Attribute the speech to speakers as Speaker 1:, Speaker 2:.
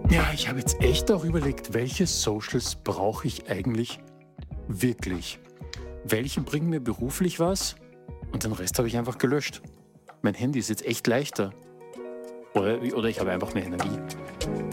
Speaker 1: Ja, ich habe jetzt echt auch überlegt, welche Socials brauche ich eigentlich wirklich? Welche bringen mir beruflich was? Und den Rest habe ich einfach gelöscht. Mein Handy ist jetzt echt leichter. Oder ich habe einfach mehr Energie.